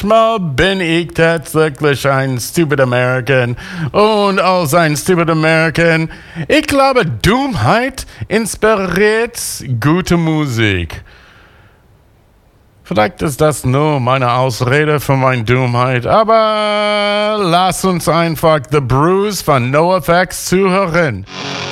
Manchmal bin ich tatsächlich ein Stupid American und als ein Stupid American, ich glaube, Dummheit inspiriert gute Musik. Vielleicht ist das nur meine Ausrede für meine Dummheit, aber lass uns einfach The Bruise von NoFX zuhören.